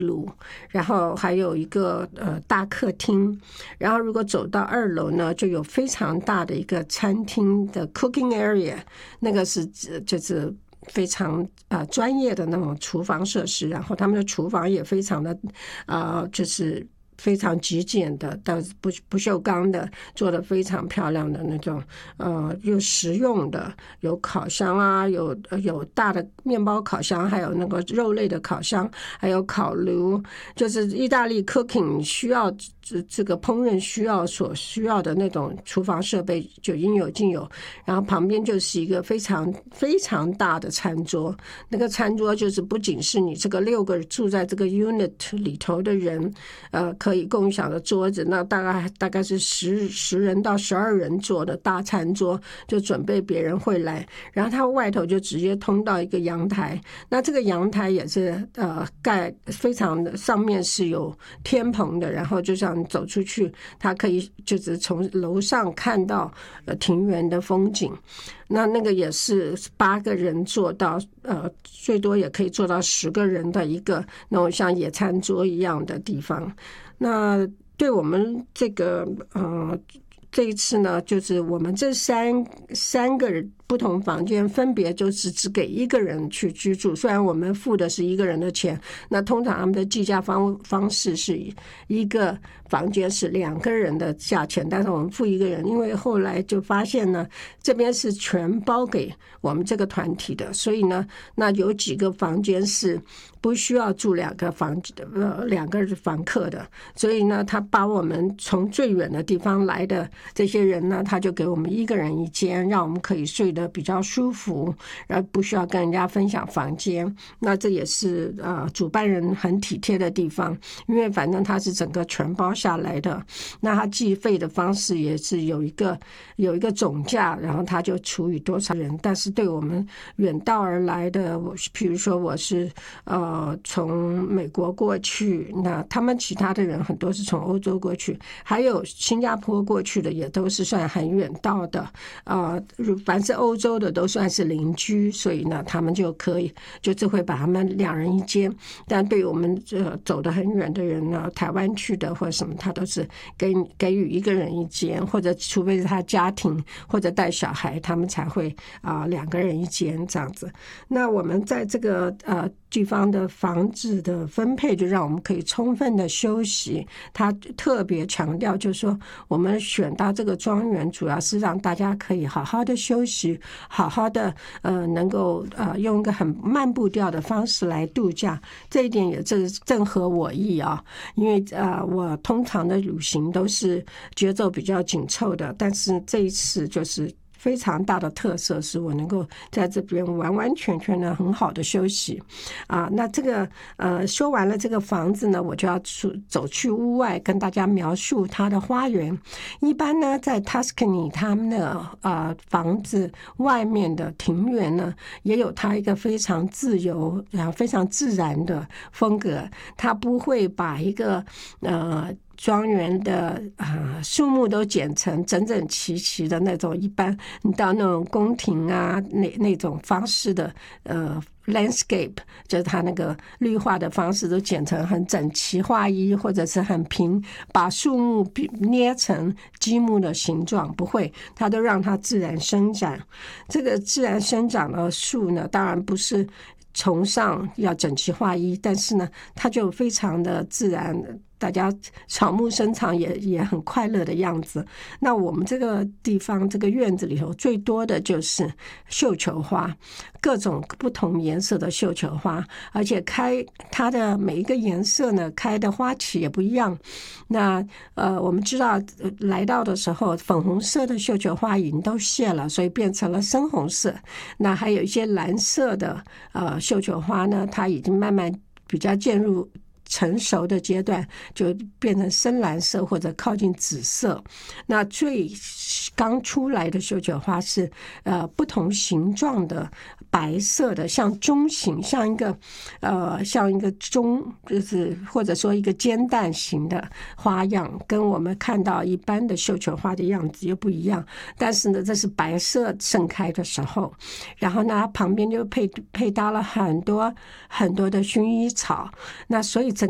然后还有一个大客厅，然后如果走到2楼呢，就有非常大的一个餐厅的 cooking area， 那个是就是非常专业的那种厨房设施，然后他们的厨房也非常的就是非常极简的，但是不锈钢的，做的非常漂亮的那种，又实用的，有烤箱啊，有大的面包烤箱，还有那个肉类的烤箱，还有烤炉，就是意大利 cooking 需要这个烹饪所需要的那种厨房设备就应有尽有。然后旁边就是一个非常非常大的餐桌，那个餐桌就是不仅是你这个6个住在这个 unit 里头的人可以共享的桌子，那大概是10人到12人坐的大餐桌，就准备别人会来。然后它外头就直接通到一个阳台，那这个阳台也是盖非常的，上面是有天棚的，然后就像走出去，它可以就是从楼上看到庭园的风景。那个也是8个人坐到最多也可以坐到10个人的一个那种像野餐桌一样的地方。那对我们这个这一次呢，就是我们这三个不同房间分别就是只给1个人去居住，虽然我们付的是1个人的钱，那通常他们的计价方式是一个房间是2个人的价钱，但是我们付1个人，因为后来就发现呢，这边是全包给我们这个团体的，所以呢，那有几个房间是不需要住2个房客的，所以呢，他把我们从最远的地方来的这些人呢，他就给我们1个人1间，让我们可以睡得比较舒服，然后不需要跟人家分享房间。那这也是主办人很体贴的地方，因为反正他是整个全包下来的，那他计费的方式也是有一个总价，然后他就除以多少人。但是对我们远道而来的，比如说我是从美国过去，那他们其他的人很多是从欧洲过去，还有新加坡过去的也都是算很远道的，凡是欧洲的都算是邻居，所以呢，他们就可以就会把他们2人1间。但对于我们走得很远的人呢，台湾去的或者什么，他都是给予1个人1间，或者除非是他家庭或者带小孩，他们才会2个人1间这样子。那我们在这个地方的房子的分配，就让我们可以充分的休息。他特别强调，就是说我们选到这个庄园，主要是让大家可以好好的休息，好好的能够用一个很慢步调的方式来度假。这一点也正合我意啊，因为我通常的旅行都是节奏比较紧凑的，但是这一次就是非常大的特色是我能够在这边完完全全的很好的休息那这个说完了这个房子呢，我就要走去屋外跟大家描述它的花园。一般呢，在 Tuscany 他们的房子外面的庭园呢，也有它一个非常自由然后非常自然的风格，它不会把一个庄园的树木都剪成整整齐齐的那种，一般你到那种宫廷那种方式的landscape， 就是它那个绿化的方式都剪成很整齐划一，或者是很平，把树木捏成积木的形状，不会，它都让它自然生长。这个自然生长的树呢，当然不是崇尚要整齐划一，但是呢，它就非常的自然，大家草木生长也很快乐的样子。那我们这个地方这个院子里头最多的就是绣球花，各种不同颜色的绣球花，而且它的每一个颜色呢，开的花期也不一样。那我们知道来到的时候，粉红色的绣球花已经都谢了，所以变成了深红色。那还有一些蓝色的绣球花呢，它已经慢慢比较渐入成熟的阶段，就变成深蓝色或者靠近紫色。那最刚出来的绣球花是不同形状的白色的，像钟形，像一个钟，就是或者说一个煎蛋形的花样，跟我们看到一般的绣球花的样子又不一样。但是呢，这是白色盛开的时候，然后呢，旁边就配搭了很多很多的薰衣草。那所以